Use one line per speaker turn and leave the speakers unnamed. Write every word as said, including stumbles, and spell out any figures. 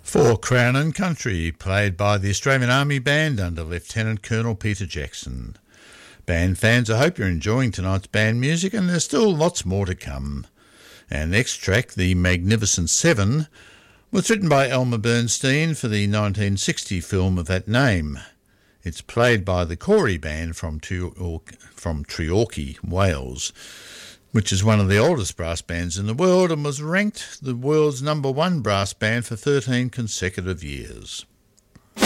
For Crown and Country, played by the Australian Army Band under Lieutenant Colonel Peter Jackson. Band fans, I hope you're enjoying tonight's band music, and there's still lots more to come. Our next track, The Magnificent Seven, was written by Elmer Bernstein for the nineteen sixty film of that name. It's played by the Corey Band from, Treor- from Treorchy, Wales, which is one of the oldest brass bands in the world and was ranked the world's number one brass band for thirteen consecutive years.